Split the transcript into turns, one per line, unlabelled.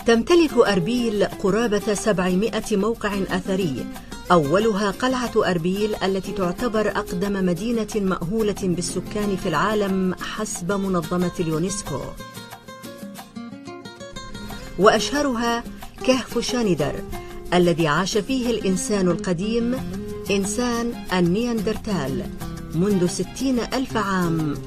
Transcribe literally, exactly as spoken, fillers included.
تمتلك أربيل قرابة سبعمائة موقع أثري، أولها قلعة أربيل التي تعتبر أقدم مدينة مأهولة بالسكان في العالم حسب منظمة اليونسكو، وأشهرها كهف شاندر الذي عاش فيه الإنسان القديم إنسان النياندرتال منذ ستين ألف عام